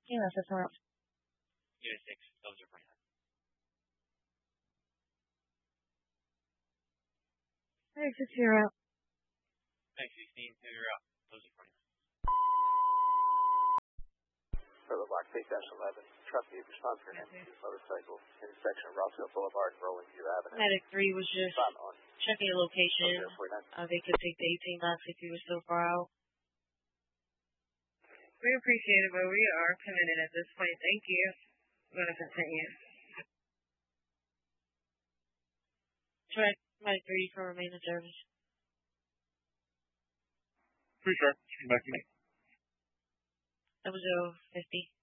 Yeah, that's all. Unit 6, those are 49. Hey, 6 you're out. Thanks, 16, you're out. Those are 49. Further block, take dash 11. Truck needs response for an empty motorcycle. Intersection of Rossville Boulevard and Rolling View Avenue. Medic 3 was just checking the location. They could take the 18 box if you were so far out. We appreciate it, but we are committed at this point. Thank you. I'm going to continue. Track Medic 3 for remaining service. Pretty sure. Come back to me. 0050.